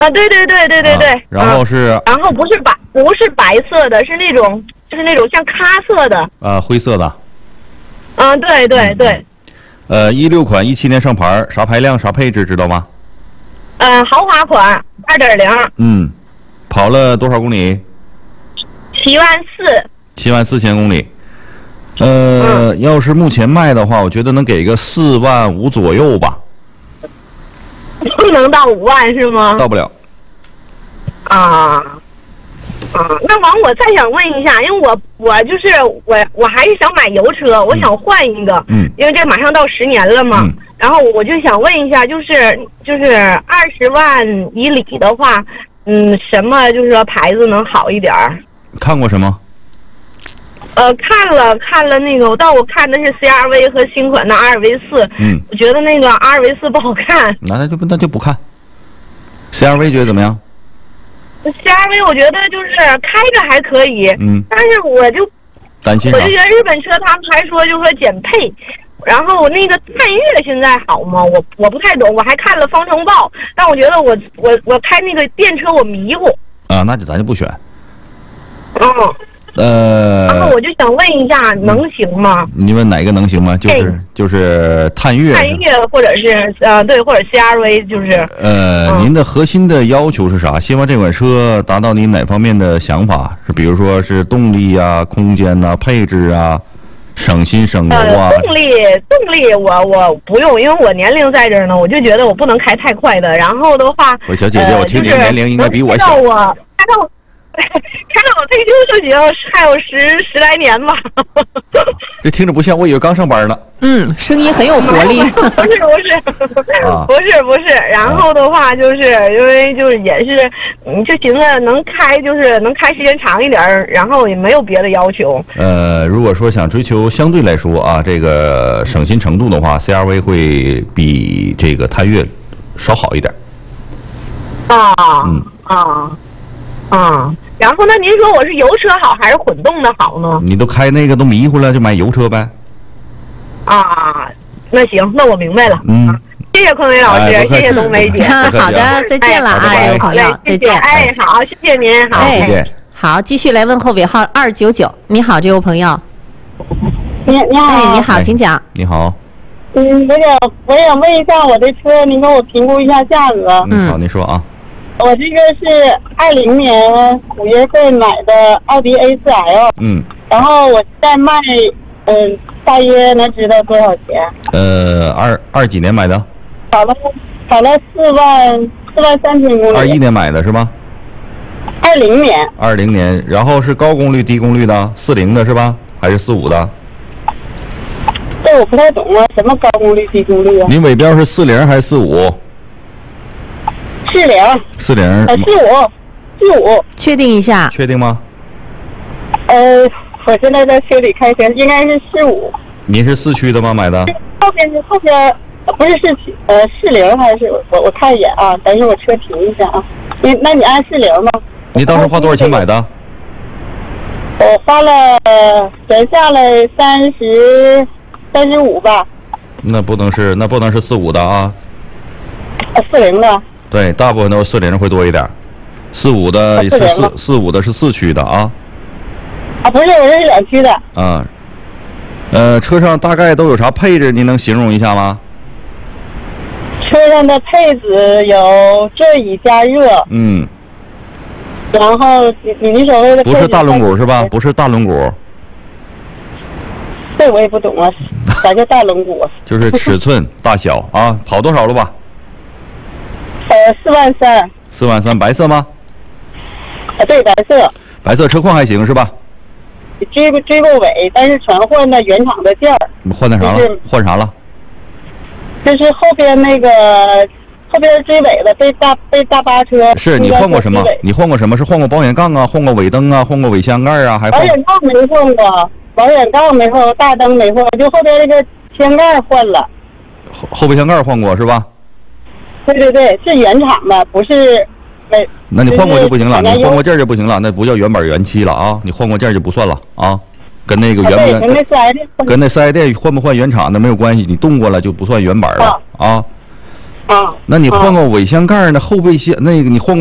啊，对对对对对对。 然后是， 然后不是白色的，是那种就是那种像咖色的。 灰色的。 对对对。 16款17年上牌，啥排量啥配置知道吗？ 豪华款2.0。 跑了多少公里 ？74000。 74000公里。要是目前卖的话，我觉得能给个45000左右吧。 不能到5万是吗？ 到不了。 那王，我再想问一下，因为我就是我还是想买油车，我想换一个。因为这马上到10年了嘛。然后我就想问一下，就是20万以里的话，什么就是说牌子能好一点？ 看过什么？ 看了那个，我看的是 CR-V 和新款的 RV4。我觉得那个 RV4不好看。 那就不看。CR-V 觉得怎么样 ？CR-V 我觉得就是开着还可以。但是我就担心。 我就觉得日本车他们还说就是说减配。然后那个探岳现在好吗？我不太懂，我还看了方程豹，但我觉得我开那个电车我迷糊。 那咱就不选。 然后我就想问一下，能行吗？ 你问哪个能行吗？就是探岳或者是对，或者 CR-V 就是。 您的核心的要求是啥？希望这款车达到您哪方面的想法？是比如说是动力啊、空间啊、配置啊、省心省油啊？ 动力我不用，因为我年龄在这儿呢，我就觉得我不能开太快的。然后的话， 小姐姐，我听您年龄应该比我小。 开到我退休就行，还有十来年吧。 这听着不像，我以为刚上班呢。 声音很有活力。 不是。然后的话，就是因为就是也是，就寻思能开时间长一点，然后也没有别的要求。 如果说想追求相对来说啊，这个省心程度的话 ，CR-V 会比这个探岳稍好一点。 然后那您说我是油车好还是混动的好呢？ 你都开那个都迷糊了，就买油车呗。 那行，那我明白了。谢谢匡伟老师，谢谢冬梅姐。 好的，再见了啊，这位朋友，再见。 好，谢谢您，好， 再见。 好，继续来问候尾号299。你好，这位朋友。 你好。 你好，请讲。 你好。 我想问一下我的车，您给我评估一下价格。 好，您说啊。 我这个是20年5月份买的奥迪 A4L。然后我现在卖，大约能知道多少钱 ？2几年买的？ 跑了4万3000公里。 21年买的是吧 ？20年。 20年，然后是高功率低功率的，40的是吧？还是45的？ 这我不太懂啊，什么高功率低功率啊？ 您尾标是40还是45？40。45。 确定一下。 确定吗？ 我现在在车里开车，应该是45。 您是4驱的吗？买的？ 后边不是40还是我看一眼啊？等一下我车停一下啊。那你按40吗？ 你当时花多少钱买的？ 我花了折下来35吧。 那不能是45的啊。 40的。 对，大部分都是40会多一点，45的是45的是4驱的啊。 不是，我是2驱的。 车上大概都有啥配置？您能形容一下吗？ 车上的配置有座椅加热。然后你所谓的不是大轮毂是吧？不是大轮毂。 这我也不懂啊，啥叫大轮毂？ 就是尺寸大小啊。跑多少了吧 ？43000。 43000，白色吗？ 对，白色。 白色车况还行是吧？ 追过尾，但是全换的原厂的件儿。 换的啥了？换啥了？ 就是后边追尾的被大巴车。 是你换过什么？你换过什么？是换过保险杠啊，换过尾灯啊，换过尾箱盖啊，还保险杠没换过，保险杠没换过，大灯没换，就后边那个箱盖换了。 后备箱盖换过是吧？ 对，是原厂的，不是。 那你换过就不行了，你换过件就不行了，那不叫原版原漆了啊！你换过件就不算了啊，跟那个跟那4S店换不换原厂的没有关系，你动过了就不算原版了啊。 那你换过尾箱盖的后备箱，那个你换过